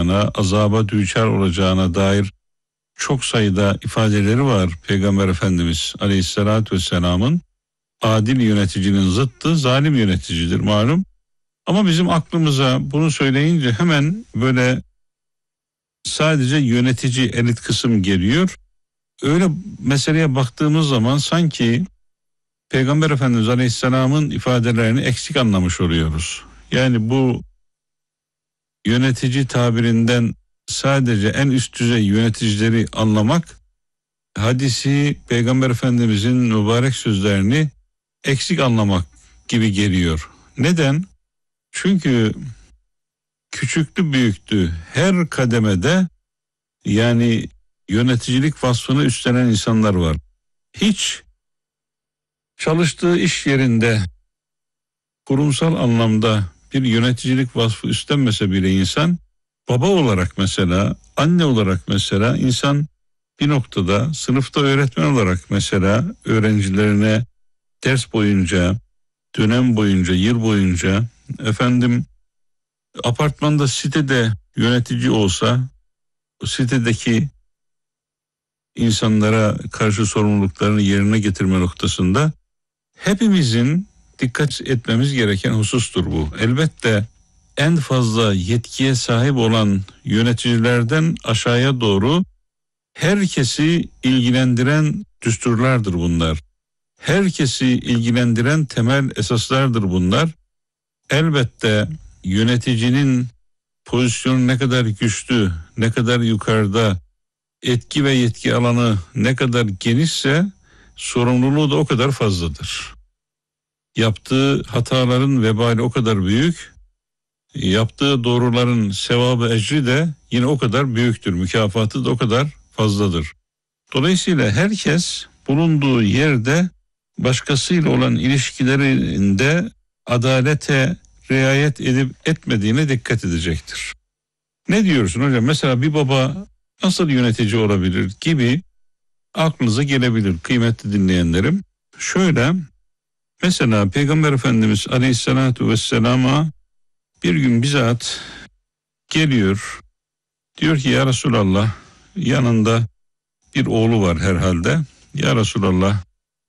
olacağına, azaba düçar olacağına dair çok sayıda ifadeleri var. Peygamber Efendimiz Aleyhisselatü Vesselam'ın adil yöneticinin zıttı zalim yöneticidir malum. Ama bizim aklımıza bunu söyleyince hemen böyle sadece yönetici elit kısım geliyor. Öyle meseleye baktığımız zaman sanki Peygamber Efendimiz Aleyhisselam'ın ifadelerini eksik anlamış oluyoruz. Yani bu yönetici tabirinden sadece en üst düzey yöneticileri anlamak, hadisi Peygamber Efendimizin mübarek sözlerini eksik anlamak gibi geliyor. Neden? Çünkü küçüklü büyüklü her kademede yani yöneticilik vasfını üstlenen insanlar var. Hiç çalıştığı iş yerinde kurumsal anlamda bir yöneticilik vasfı üstlenmese bile insan, baba olarak mesela, anne olarak mesela insan bir noktada sınıfta öğretmen olarak mesela öğrencilerine ders boyunca, dönem boyunca, yıl boyunca apartmanda, sitede yönetici olsa o sitedeki insanlara karşı sorumluluklarını yerine getirme noktasında hepimizin dikkat etmemiz gereken husustur bu. Elbette en fazla yetkiye sahip olan yöneticilerden aşağıya doğru herkesi ilgilendiren düsturlardır bunlar. Herkesi ilgilendiren temel esaslardır bunlar. Elbette yöneticinin pozisyonu ne kadar güçlü, ne kadar yukarıda, etki ve yetki alanı ne kadar genişse sorumluluğu da o kadar fazladır. Yaptığı hataların vebali o kadar büyük, yaptığı doğruların sevabı, ecri de yine o kadar büyüktür. Mükafatı da o kadar fazladır. Dolayısıyla herkes bulunduğu yerde başkasıyla olan ilişkilerinde adalete riayet edip etmediğine dikkat edecektir. Ne diyorsun hocam? Mesela bir baba nasıl yönetici olabilir gibi aklınıza gelebilir kıymetli dinleyenlerim. Şöyle, mesela Peygamber Efendimiz Aleyhisselatü Vesselam'a bir gün bizzat geliyor. Diyor ki ya Resulallah, yanında bir oğlu var herhalde. Ya Resulallah,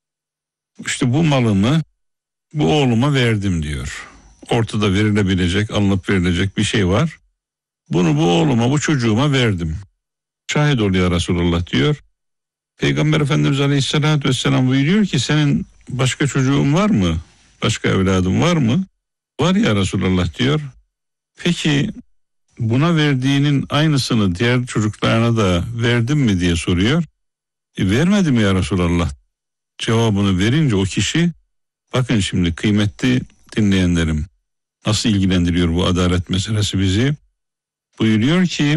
işte bu malımı bu oğluma verdim diyor. Ortada verilebilecek, alınıp verilecek bir şey var. Bunu bu oğluma, bu çocuğuma verdim. Şahit ol ya Resulallah diyor. Peygamber Efendimiz Aleyhisselatü Vesselam buyuruyor ki senin başka çocuğun var mı? Başka evladın var mı? Var ya Resulallah diyor. Peki buna verdiğinin aynısını diğer çocuklarına da verdin mi diye soruyor. Vermedim ya Resulallah cevabını verince o kişi, bakın şimdi kıymetli dinleyenlerim, nasıl ilgilendiriyor bu adalet meselesi bizi? Buyuruyor ki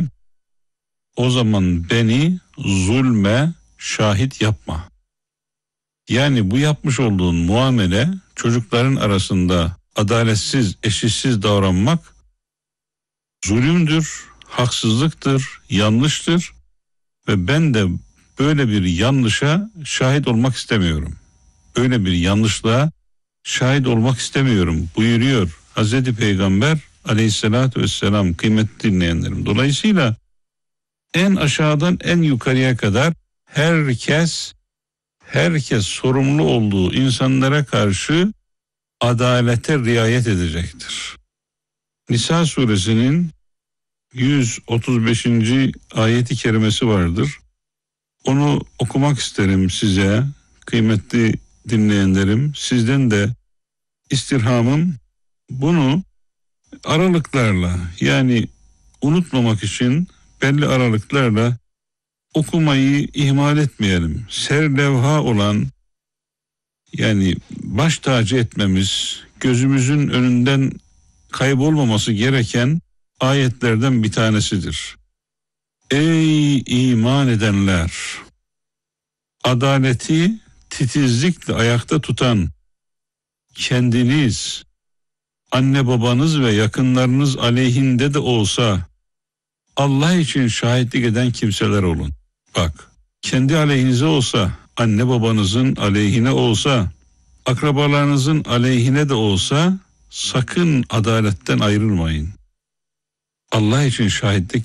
o zaman beni zulme şahit yapma. Yani bu yapmış olduğun muamele, çocukların arasında adaletsiz, eşitsiz davranmak zulümdür, haksızlıktır, yanlıştır ve ben de böyle bir yanlışa şahit olmak istemiyorum. Öyle bir yanlışlığa şahit olmak istemiyorum buyuruyor Hazreti Peygamber Aleyhisselatü Vesselam, kıymetli dinleyenlerim. Dolayısıyla en aşağıdan en yukarıya kadar herkes sorumlu olduğu insanlara karşı adalete riayet edecektir. Nisa suresinin 135. ayeti kerimesi vardır. Onu okumak isterim size kıymetli dinleyenlerim. Sizden de istirhamım bunu aralıklarla, yani unutmamak için belli aralıklarla okumayı ihmal etmeyelim. Serlevha olan, yani baş tacı etmemiz, gözümüzün önünden kaybolmaması gereken ayetlerden bir tanesidir. Ey iman edenler! Adaleti titizlikle ayakta tutan, kendiniz, anne babanız ve yakınlarınız aleyhinde de olsa Allah için şahitlik eden kimseler olun. Bak, kendi aleyhinize olsa, anne babanızın aleyhine olsa, akrabalarınızın aleyhine de olsa sakın adaletten ayrılmayın. Allah için şahitlik